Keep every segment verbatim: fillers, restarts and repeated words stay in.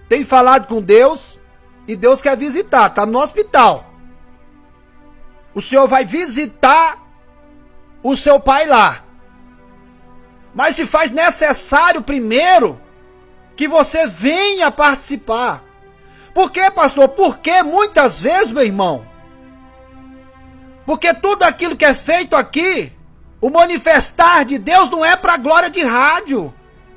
tem falado com Deus e Deus quer visitar, está no hospital. O senhor vai visitar o seu pai lá. Mas se faz necessário primeiro que você venha participar. Por quê, pastor? Porque muitas vezes, meu irmão, porque tudo aquilo que é feito aqui, o manifestar de Deus não é para a glória de rádio.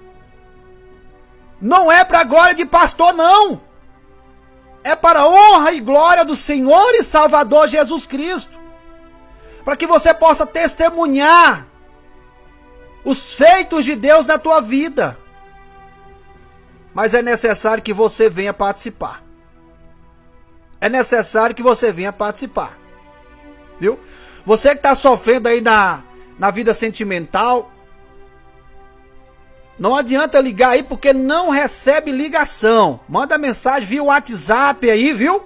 Não é para a glória de pastor, não. É para a honra e glória do Senhor e Salvador Jesus Cristo. Para que você possa testemunhar os feitos de Deus na tua vida. Mas é necessário que você venha participar. É necessário que você venha participar. Viu? Você que está sofrendo aí na, na vida sentimental, não adianta ligar aí porque não recebe ligação. Manda mensagem via WhatsApp aí, viu?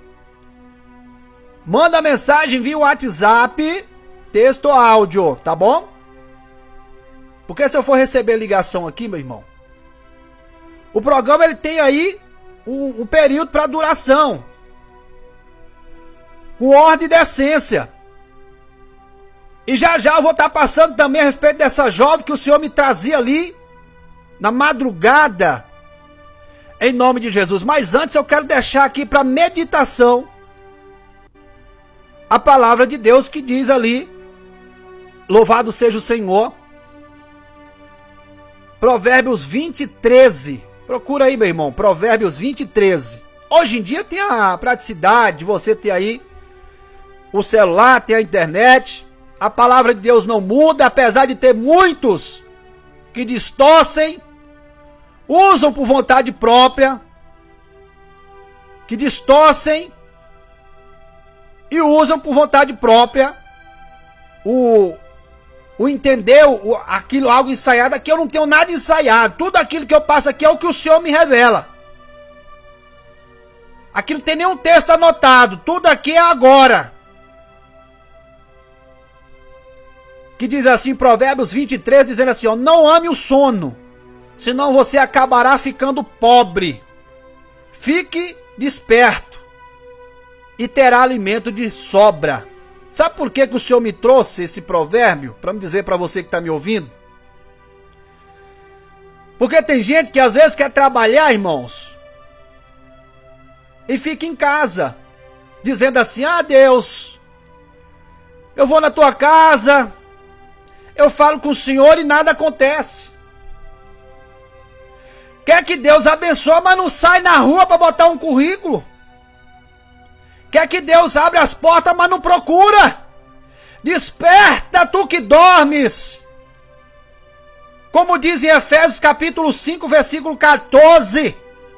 Manda mensagem via WhatsApp, texto ou áudio, tá bom? Porque se eu for receber ligação aqui, meu irmão, o programa ele tem aí um, um período para duração, com ordem e decência. E já já eu vou estar passando também a respeito dessa jovem que o Senhor me trazia ali na madrugada, em nome de Jesus. Mas antes eu quero deixar aqui para meditação a palavra de Deus que diz ali, louvado seja o Senhor, Provérbios vinte, treze. Procura aí, meu irmão, Provérbios vinte, treze. Hoje em dia tem a praticidade de você ter aí o celular, ter a internet. A palavra de Deus não muda, apesar de ter muitos que distorcem, usam por vontade própria, que distorcem e usam por vontade própria o, o entender o, aquilo, algo ensaiado. Aqui eu não tenho nada ensaiado. Tudo aquilo que eu passo aqui é o que o Senhor me revela. Aqui não tem nenhum texto anotado. Tudo aqui é agora. Que diz assim, Provérbios vinte, treze, dizendo assim, ó, não ame o sono, senão você acabará ficando pobre. Fique desperto e terá alimento de sobra. Sabe por que, que o Senhor me trouxe esse provérbio? Para me dizer para você que está me ouvindo. Porque tem gente que às vezes quer trabalhar, irmãos, e fica em casa, dizendo assim, ah Deus, eu vou na tua casa, eu falo com o Senhor e nada acontece. Quer que Deus abençoe, mas não sai na rua para botar um currículo. Quer que Deus abra as portas, mas não procura. Desperta tu que dormes. Como diz em Efésios capítulo cinco, versículo quatorze.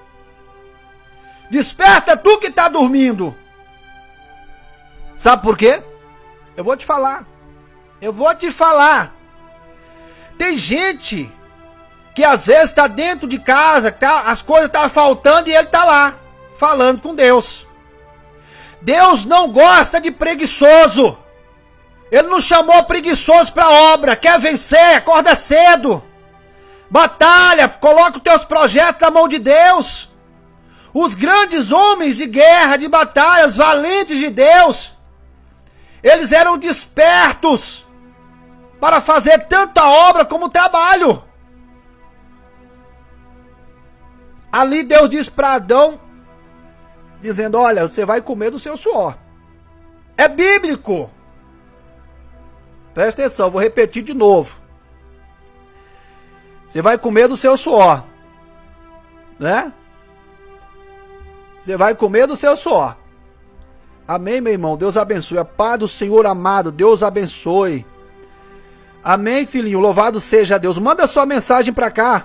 Desperta tu que está dormindo. Sabe por quê? Eu vou te falar. Eu vou te falar. Tem gente que às vezes está dentro de casa, tá, as coisas estão faltando e ele está lá, falando com Deus. Deus não gosta de preguiçoso. Ele não chamou preguiçoso para a obra. Quer vencer, acorda cedo. Batalha, coloca os teus projetos na mão de Deus. Os grandes homens de guerra, de batalhas, valentes de Deus, eles eram despertos para fazer tanta obra como trabalho. Ali Deus diz para Adão, dizendo, olha, você vai comer do seu suor. É bíblico. Presta atenção, vou repetir de novo. Você vai comer do seu suor. Né? Você vai comer do seu suor. Amém, meu irmão? Deus abençoe. A paz do Senhor amado, Deus abençoe. Amém, filhinho? Louvado seja Deus. Manda sua mensagem para cá.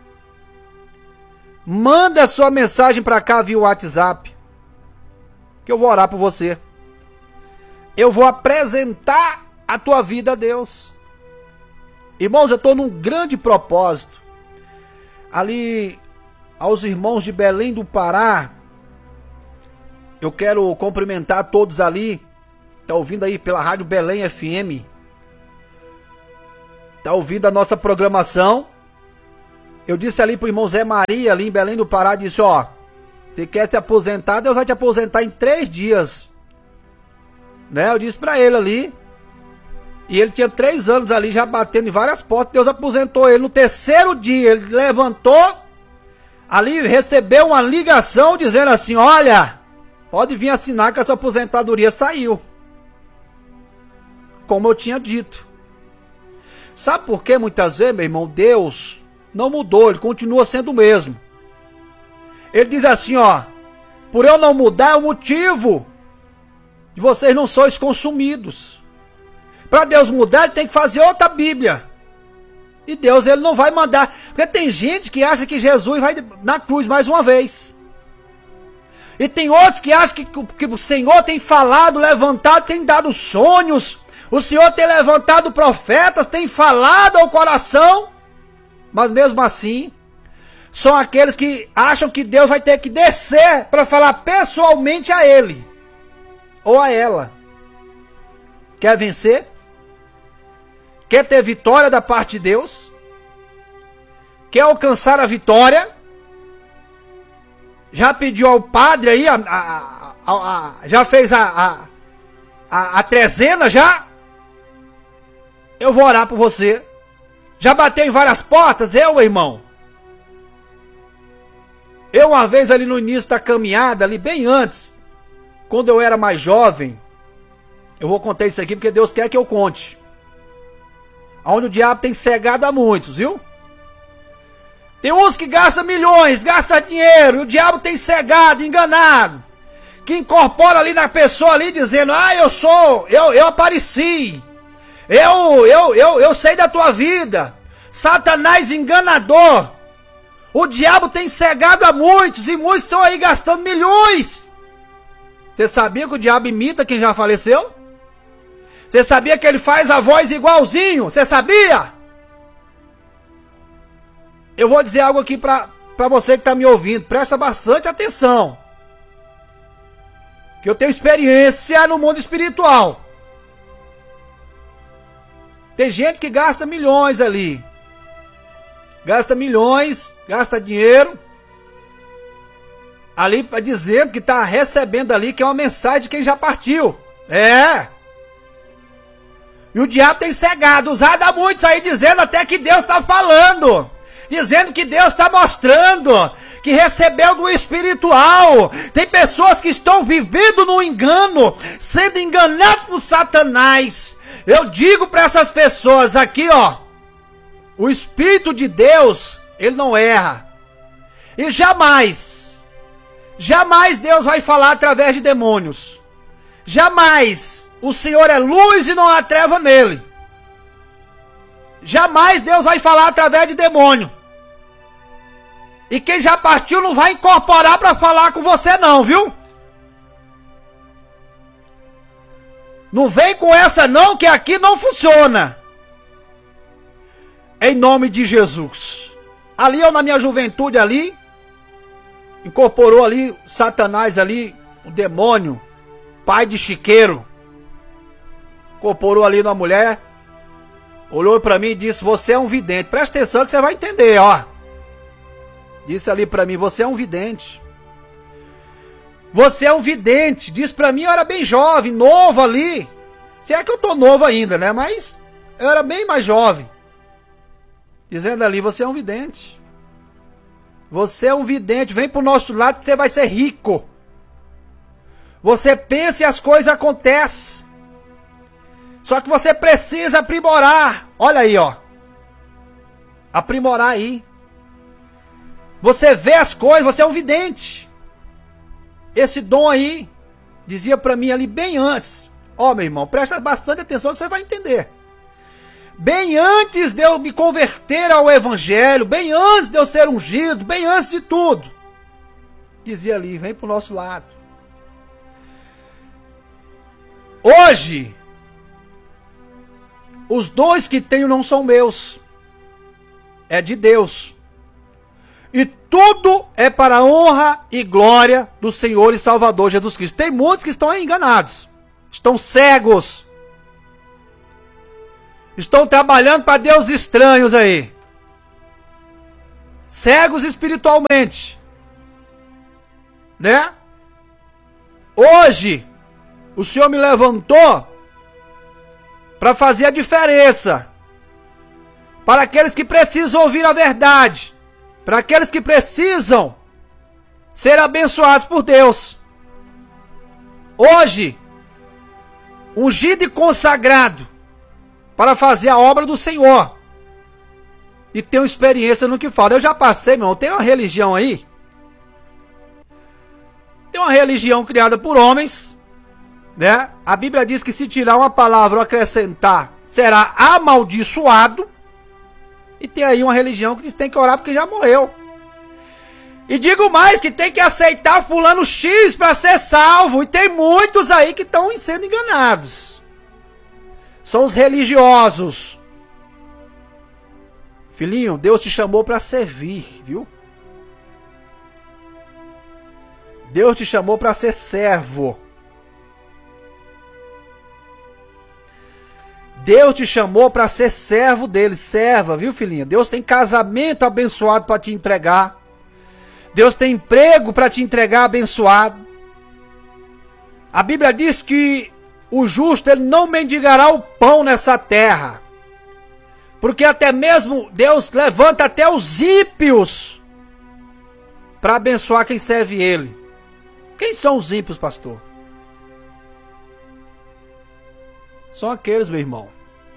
Manda sua mensagem para cá via WhatsApp. Que eu vou orar por você. Eu vou apresentar a tua vida a Deus. Irmãos, eu estou num grande propósito. Ali, aos irmãos de Belém do Pará, eu quero cumprimentar todos ali. Está ouvindo aí pela Rádio Belém F M. Está ouvindo a nossa programação. Eu disse ali pro irmão Zé Maria, ali em Belém do Pará, disse, ó, você quer se aposentar, Deus vai te aposentar em três dias. Né? Eu disse pra ele ali. E ele tinha três anos ali, já batendo em várias portas, Deus aposentou ele. No terceiro dia, ele levantou, ali recebeu uma ligação dizendo assim, olha, pode vir assinar que essa aposentadoria saiu. Como eu tinha dito. Sabe por que muitas vezes, meu irmão, Deus não mudou, ele continua sendo o mesmo. Ele diz assim, ó, por eu não mudar é o motivo de vocês não sois consumidos. Para Deus mudar, ele tem que fazer outra Bíblia. E Deus, ele não vai mandar. Porque tem gente que acha que Jesus vai na cruz mais uma vez. E tem outros que acham que, que o Senhor tem falado, levantado, tem dado sonhos. O Senhor tem levantado profetas, tem falado ao coração. Mas mesmo assim, são aqueles que acham que Deus vai ter que descer para falar pessoalmente a ele. Ou a ela. Quer vencer? Quer ter vitória da parte de Deus? Quer alcançar a vitória? Já pediu ao padre aí, a, a, a, a, já fez a, a, a, a trezena já? Eu vou orar por você. Já bateu em várias portas, eu, irmão? Eu uma vez ali no início da caminhada, ali bem antes, quando eu era mais jovem, eu vou contar isso aqui porque Deus quer que eu conte. Onde o diabo tem cegado a muitos, viu? Tem uns que gastam milhões, gastam dinheiro, e o diabo tem cegado, enganado. Que incorpora ali na pessoa ali dizendo, ah, eu sou, eu, eu apareci. Eu, eu, eu, eu sei da tua vida. Satanás enganador. O diabo tem cegado a muitos, e muitos estão aí gastando milhões. Você sabia que o diabo imita quem já faleceu? Você sabia que ele faz a voz igualzinho? Você sabia? Eu vou dizer algo aqui para para você que está me ouvindo. Presta bastante atenção. Que eu tenho experiência no mundo espiritual. Tem gente que gasta milhões ali. Gasta milhões, gasta dinheiro. Ali dizendo que está recebendo ali, que é uma mensagem de quem já partiu. É. E o diabo tem cegado, usado a muitos aí, dizendo até que Deus está falando. Dizendo que Deus está mostrando. Que recebeu do espiritual. Tem pessoas que estão vivendo no engano. Sendo enganados por Satanás. Eu digo para essas pessoas aqui, ó. O Espírito de Deus, ele não erra. E jamais, jamais Deus vai falar através de demônios. Jamais. O Senhor é luz e não há treva nele. Jamais Deus vai falar através de demônio. E quem já partiu não vai incorporar para falar com você não, viu? Não vem com essa não, que aqui não funciona. Em nome de Jesus. Ali eu na minha juventude ali, incorporou ali Satanás ali, o demônio, pai de chiqueiro. Incorporou ali uma mulher, olhou para mim e disse, você é um vidente. Presta atenção que você vai entender, ó. Disse ali para mim, você é um vidente. Você é um vidente. Disse para mim, eu era bem jovem, novo ali. Se é que eu tô novo ainda, né? Mas eu era bem mais jovem. Dizendo ali, você é um vidente. Você é um vidente, vem pro nosso lado que você vai ser rico. Você pensa e as coisas acontecem. Só que você precisa aprimorar. Olha aí, ó. Aprimorar aí. Você vê as coisas, você é um vidente. Esse dom aí, dizia pra mim ali bem antes. Ó, meu irmão, presta bastante atenção que você vai entender. Bem antes de eu me converter ao evangelho, bem antes de eu ser ungido, bem antes de tudo. Dizia ali, vem pro nosso lado. Hoje, os dons que tenho não são meus. É de Deus. E tudo é para a honra e glória do Senhor e Salvador Jesus Cristo. Tem muitos que estão aí enganados. Estão cegos. Estão trabalhando para deuses estranhos aí. cegos espiritualmente, né? Hoje, o Senhor me levantou para fazer a diferença, para aqueles que precisam ouvir a verdade, para aqueles que precisam ser abençoados por Deus. Hoje, ungido e consagrado para fazer a obra do Senhor. E tenho experiência no que falo. Eu já passei, meu irmão, tem uma religião aí. Tem uma religião criada por homens, né? A Bíblia diz que se tirar uma palavra ou acrescentar, será amaldiçoado. E tem aí uma religião que diz que tem que orar porque já morreu. E digo mais, que tem que aceitar fulano X para ser salvo. E tem muitos aí que estão sendo enganados. São os religiosos. Filhinho, Deus te chamou para servir, viu? Deus te chamou para ser servo. Deus te chamou para ser servo dele, serva, viu, filhinha? Deus tem casamento abençoado para te entregar. Deus tem emprego para te entregar abençoado. A Bíblia diz que o justo ele não mendigará o pão nessa terra. Porque até mesmo Deus levanta até os ímpios para abençoar quem serve ele. Quem são os ímpios, pastor? São aqueles, meu irmão,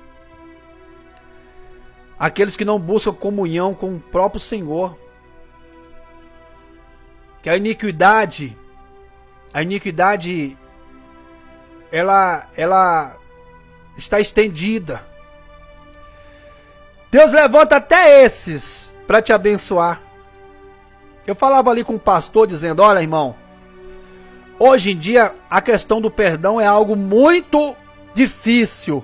aqueles que não buscam comunhão com o próprio Senhor. Que a iniquidade, a iniquidade, ela, ela está estendida. Deus levanta até esses para te abençoar. Eu falava ali com o pastor dizendo, olha, irmão, hoje em dia a questão do perdão é algo muito difícil.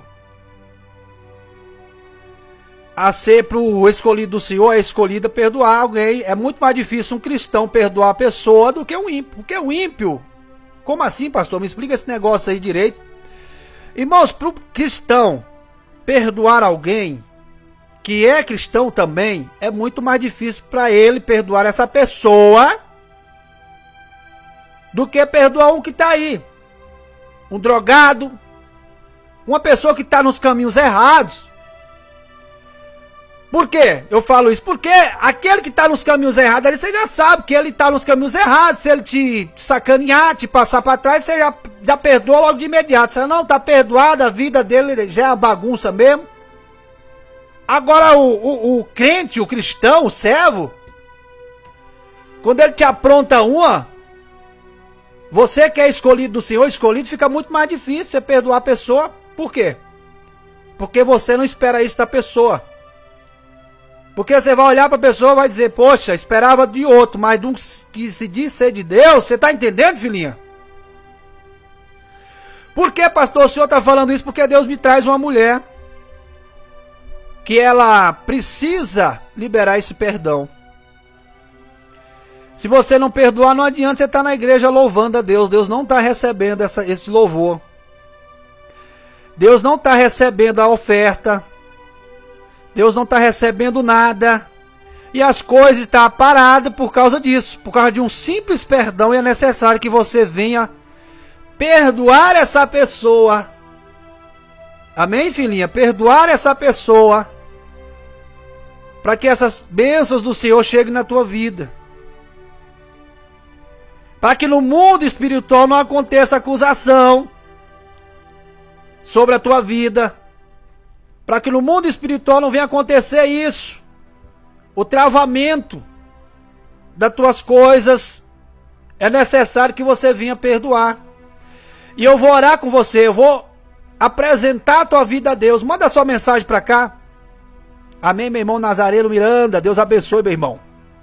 A ser para o escolhido do Senhor, é escolhido a perdoar alguém. É muito mais difícil um cristão perdoar a pessoa do que um ímpio. Porque o ímpio, como assim, pastor? Me explica esse negócio aí direito. Irmãos, para o cristão perdoar alguém que é cristão também, é muito mais difícil para ele perdoar essa pessoa do que perdoar um que está aí. Um drogado, uma pessoa que está nos caminhos errados. Por quê? Eu falo isso porque aquele que está nos caminhos errados, ali você já sabe que ele está nos caminhos errados. Se ele te sacanear, te passar para trás, você já, já perdoa logo de imediato. Você não está perdoado, a vida dele já é uma bagunça mesmo. Agora o, o, o crente, o cristão, o servo, quando ele te apronta uma, você que é escolhido do Senhor, escolhido, fica muito mais difícil você perdoar a pessoa. Por quê? Porque você não espera isso da pessoa. Porque você vai olhar para a pessoa e vai dizer, poxa, esperava de outro, mas de um que se diz ser de Deus. Você está entendendo, filhinha? Por que, pastor, o senhor está falando isso? Porque Deus me traz uma mulher que ela precisa liberar esse perdão. Se você não perdoar, não adianta você estar na igreja louvando a Deus. Deus não está recebendo essa, esse louvor. Deus não está recebendo a oferta. Deus não está recebendo nada. E as coisas estão paradas por causa disso. Por causa de um simples perdão. E é necessário que você venha perdoar essa pessoa. Amém, filhinha? Perdoar essa pessoa. Para que essas bênçãos do Senhor cheguem na tua vida. Para que no mundo espiritual não aconteça acusação sobre a tua vida. Para que no mundo espiritual não venha acontecer isso. O travamento das tuas coisas. É necessário que você venha perdoar. E eu vou orar com você. Eu vou apresentar a tua vida a Deus. Manda sua mensagem para cá. Amém, meu irmão Nazareno Miranda. Deus abençoe, meu irmão.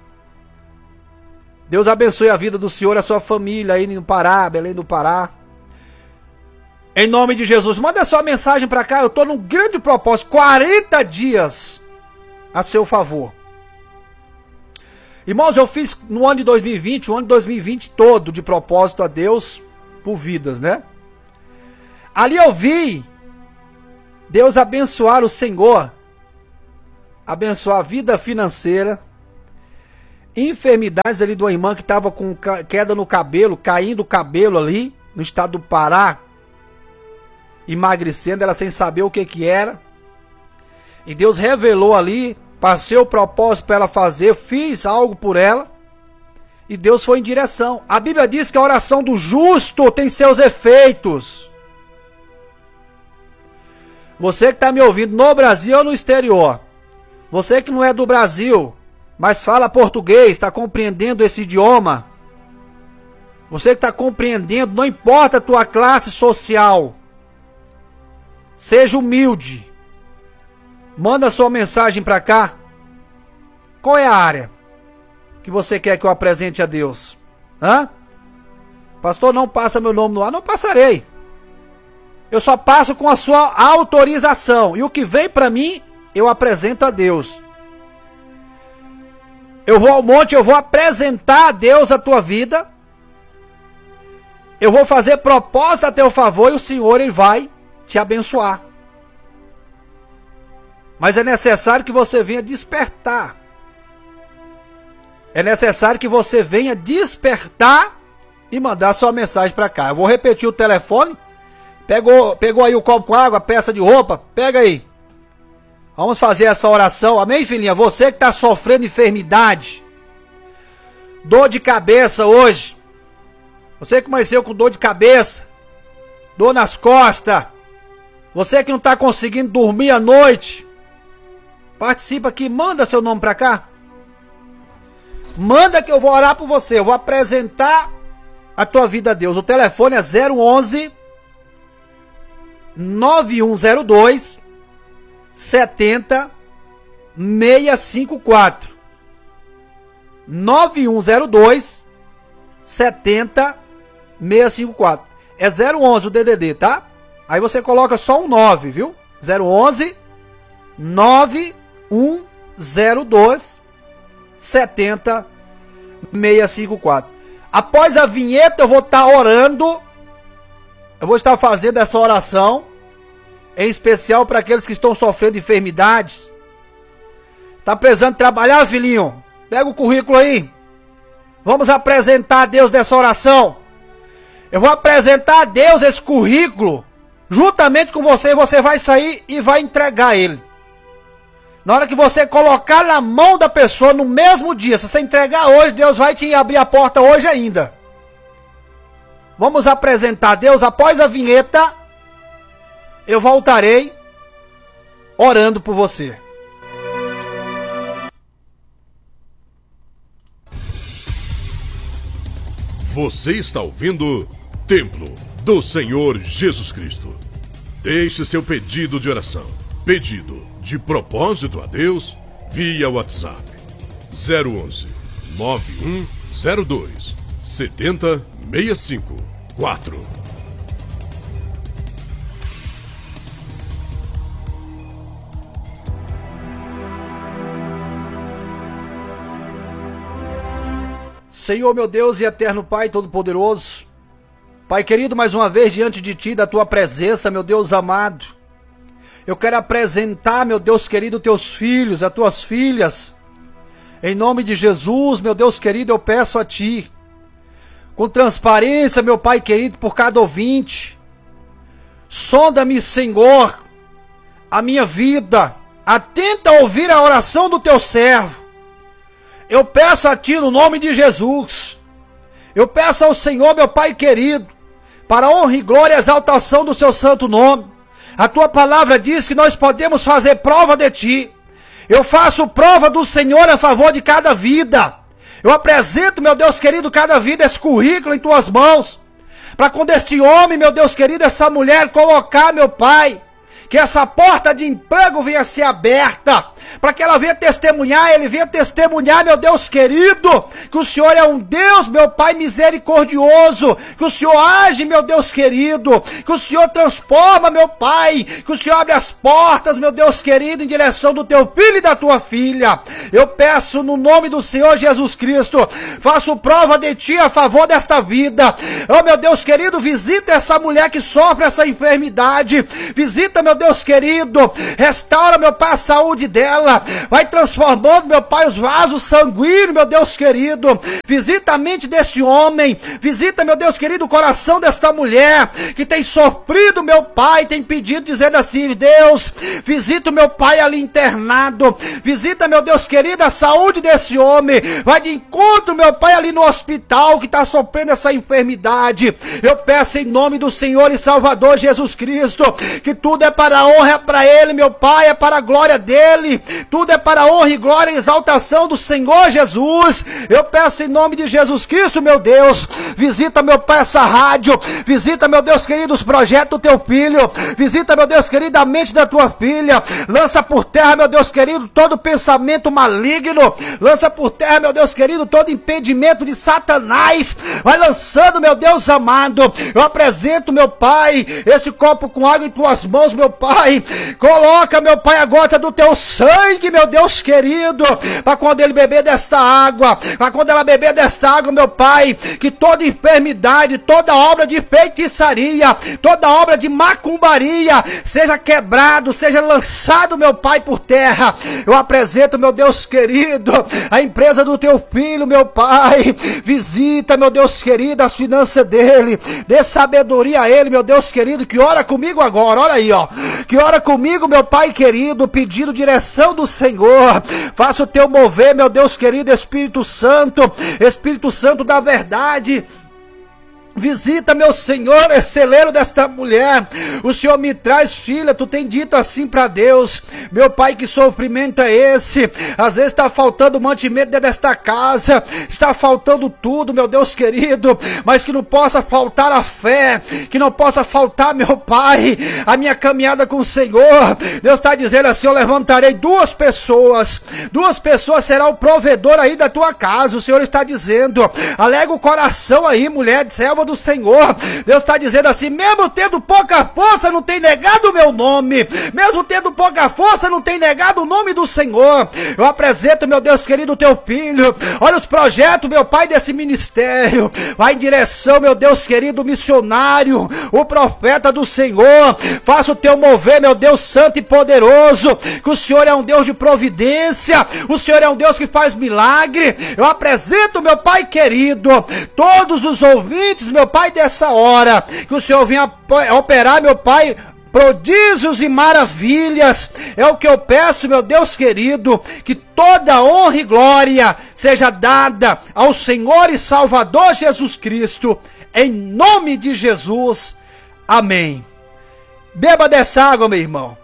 Deus abençoe a vida do senhor e a sua família aí no Pará, Belém do Pará. Em nome de Jesus, manda sua mensagem para cá. Eu estou num grande propósito, quarenta dias a seu favor. Irmãos, eu fiz no ano de dois mil e vinte, o ano de dois mil e vinte todo de propósito a Deus por vidas, né? Ali eu vi Deus abençoar o Senhor, abençoar a vida financeira, enfermidades ali de uma irmã que estava com queda no cabelo, caindo o cabelo ali, no estado do Pará, emagrecendo, ela sem saber o que que era. E Deus revelou ali, passei o propósito para ela fazer, fiz algo por ela, e Deus foi em direção. A Bíblia diz que a oração do justo tem seus efeitos. Você que está me ouvindo no Brasil ou no exterior, você que não é do Brasil, mas fala português, está compreendendo esse idioma, você que está compreendendo, não importa a tua classe social, seja humilde, manda sua mensagem para cá. Qual é a área que você quer que eu apresente a Deus? Hã? Pastor, não passa meu nome no ar. Não passarei. Eu só passo com a sua autorização. E o que vem para mim, eu apresento a Deus. Eu vou ao monte, eu vou apresentar a Deus a tua vida. Eu vou fazer proposta a teu favor e o Senhor, Ele vai te abençoar. Mas é necessário que você venha despertar. É necessário que você venha despertar e mandar sua mensagem para cá. Eu vou repetir o telefone. Pegou, pegou aí o copo com água, a peça de roupa? Pega aí. Vamos fazer essa oração. Amém, filhinha? Você que está sofrendo enfermidade, dor de cabeça hoje. Você que amanheceu com dor de cabeça, dor nas costas. Você que não está conseguindo dormir à noite. Participa aqui, manda seu nome para cá. Manda que eu vou orar por você. Eu vou apresentar a tua vida a Deus. O telefone é zero onze, nove um zero dois, sete zero seis cinco quatro. nove um zero dois, sete zero seis cinco quatro. É zero onze o D D D, tá? Aí você coloca só um nove, viu? zero onze, nove um zero dois, sete zero seis cinco quatro. Após a vinheta eu vou estar orando. Eu vou estar fazendo essa oração, em especial para aqueles que estão sofrendo enfermidades. Tá precisando trabalhar, filhinho? Pega o currículo aí. Vamos apresentar a Deus nessa oração. Eu vou apresentar a Deus esse currículo, juntamente com você, e você vai sair e vai entregar ele. Na hora que você colocar na mão da pessoa no mesmo dia, se você entregar hoje, Deus vai te abrir a porta hoje ainda. Vamos apresentar a Deus. Após a vinheta, eu voltarei orando por você. Você está ouvindo Templo do Senhor Jesus Cristo. Deixe seu pedido de oração, pedido de propósito a Deus via WhatsApp zero onze, nove um zero dois, sete zero seis cinco quatro. Senhor, meu Deus e eterno Pai Todo-Poderoso, Pai querido, mais uma vez diante de Ti, da Tua presença, meu Deus amado, eu quero apresentar, meu Deus querido, Teus filhos, as Tuas filhas, em nome de Jesus, meu Deus querido, eu peço a Ti, com transparência, meu Pai querido, por cada ouvinte, sonda-me, Senhor, a minha vida, atenta a ouvir a oração do Teu servo. Eu peço a Ti no nome de Jesus, eu peço ao Senhor, meu Pai querido, para a honra e glória e exaltação do Seu santo nome. A Tua palavra diz que nós podemos fazer prova de Ti. Eu faço prova do Senhor a favor de cada vida. Eu apresento, meu Deus querido, cada vida, esse currículo em Tuas mãos, para quando este homem, meu Deus querido, essa mulher colocar, meu Pai, que essa porta de emprego venha a ser aberta, para que ela venha testemunhar, ele venha testemunhar, meu Deus querido, que o Senhor é um Deus, meu Pai misericordioso, que o Senhor age, meu Deus querido, que o Senhor transforma, meu Pai, que o Senhor abre as portas, meu Deus querido, em direção do Teu filho e da Tua filha. Eu peço no nome do Senhor Jesus Cristo, faço prova de Ti a favor desta vida. Oh, meu Deus querido, visita essa mulher que sofre essa enfermidade, visita, meu Deus querido, restaura, meu Pai, a saúde dela. dela. Vai transformando, meu Pai, os vasos sanguíneos, meu Deus querido. Visita a mente deste homem. Visita, meu Deus querido, o coração desta mulher que tem sofrido, meu Pai, tem pedido, dizendo assim: Deus, visita o meu pai ali internado. Visita, meu Deus querido, a saúde desse homem. Vai de encontro, meu Pai, ali no hospital que está sofrendo essa enfermidade. Eu peço em nome do Senhor e Salvador Jesus Cristo, que tudo é para a honra para ele, meu Pai, é para a glória dele. Tudo é para a honra e glória e exaltação do Senhor Jesus. Eu peço em nome de Jesus Cristo, meu Deus, visita, meu Pai, essa rádio. Visita, meu Deus querido, os projetos do teu filho. Visita, meu Deus querido, a mente da tua filha. Lança por terra, meu Deus querido, todo pensamento maligno. Lança por terra, meu Deus querido, todo impedimento de Satanás. Vai lançando, meu Deus amado. Eu apresento, meu Pai, esse copo com água em tuas mãos, meu Pai. Coloca, meu Pai, a gota do teu sangue, meu Deus querido, para quando ele beber desta água, para quando ela beber desta água, meu Pai, que toda enfermidade, toda obra de feitiçaria, toda obra de macumbaria seja quebrado, seja lançado, meu Pai, por terra. Eu apresento, meu Deus querido, a empresa do teu filho, meu Pai. Visita, meu Deus querido, as finanças dele. Dê sabedoria a ele, meu Deus querido, que ora comigo agora. Olha aí, ó. Que ora comigo, meu Pai querido, pedindo direção do Senhor. Faça o teu mover, meu Deus querido, Espírito Santo, Espírito Santo da verdade. Visita, meu Senhor, esse celeiro desta mulher. O Senhor me traz, filha, tu tem dito assim para Deus. Meu Pai, que sofrimento é esse? Às vezes está faltando mantimento dentro desta casa, está faltando tudo, meu Deus querido, mas que não possa faltar a fé, que não possa faltar, meu Pai, a minha caminhada com o Senhor. Deus está dizendo assim: eu levantarei duas pessoas, duas pessoas será o provedor aí da tua casa. O Senhor está dizendo, alega o coração aí, mulher, serva do Senhor. Deus está dizendo assim: mesmo tendo pouca força, não tem negado o meu nome. Mesmo tendo pouca força, não tem negado o nome do Senhor. Eu apresento, meu Deus querido, o teu filho. Olha os projetos, meu Pai, desse ministério. Vai em direção, meu Deus querido, missionário, o profeta do Senhor. Faça o teu mover, meu Deus santo e poderoso, que o Senhor é um Deus de providência. O Senhor é um Deus que faz milagre. Eu apresento, meu Pai querido, todos os ouvintes, meu Pai, dessa hora, que o Senhor venha operar, meu Pai, prodígios e maravilhas. É o que eu peço, meu Deus querido, que toda honra e glória seja dada ao Senhor e Salvador Jesus Cristo, em nome de Jesus, amém. Beba dessa água, meu irmão,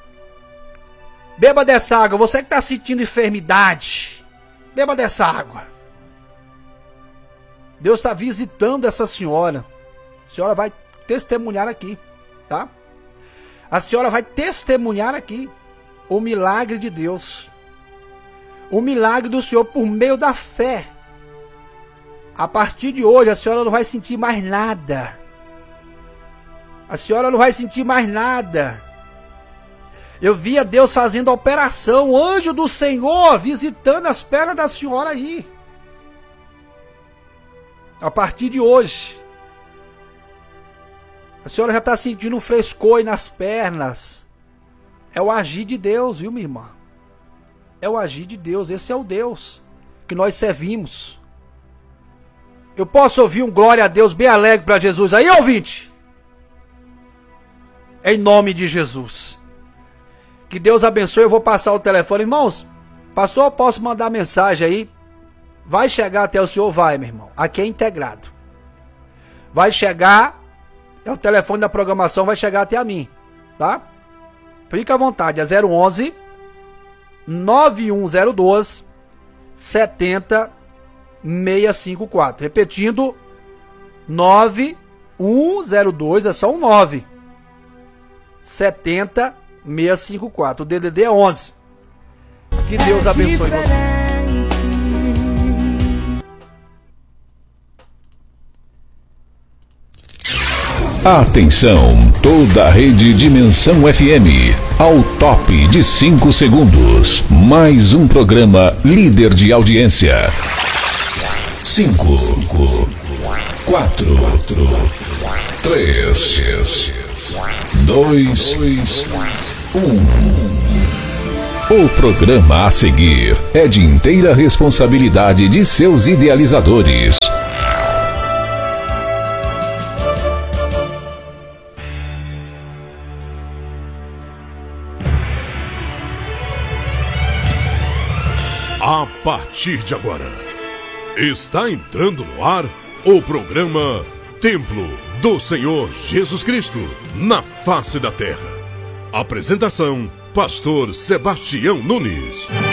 beba dessa água. Você que está sentindo enfermidade, beba dessa água. Deus está visitando essa senhora. A senhora vai testemunhar aqui, tá? A senhora vai testemunhar aqui o milagre de Deus. O milagre do Senhor por meio da fé. A partir de hoje, a senhora não vai sentir mais nada. A senhora não vai sentir mais nada. Eu via Deus fazendo a operação, o anjo do Senhor visitando as pernas da senhora aí. A partir de hoje, a senhora já está sentindo um frescor aí nas pernas. É o agir de Deus, viu, minha irmã? É o agir de Deus. Esse é o Deus que nós servimos. Eu posso ouvir um glória a Deus bem alegre para Jesus aí, ouvinte? Em nome de Jesus. Que Deus abençoe. Eu vou passar o telefone. Irmãos, pastor, eu posso mandar mensagem aí? Vai chegar até o senhor? Vai, meu irmão. Aqui é integrado. Vai chegar, é o telefone da programação, vai chegar até a mim, tá? Fica à vontade, é zero onze, nove um zero dois, sete zero seis cinco quatro. Repetindo, nove um zero dois, é só um nove, sete zero seis cinco quatro. O D D D é onze. Que Deus abençoe você. Atenção, toda a rede Dimensão F M, ao top de cinco segundos. Mais um programa líder de audiência. cinco, quatro, três, dois, um. O programa a seguir é de inteira responsabilidade de seus idealizadores. A partir de agora, está entrando no ar o programa Templo do Senhor Jesus Cristo, na face da terra. Apresentação, Pastor Sebastião Nunes.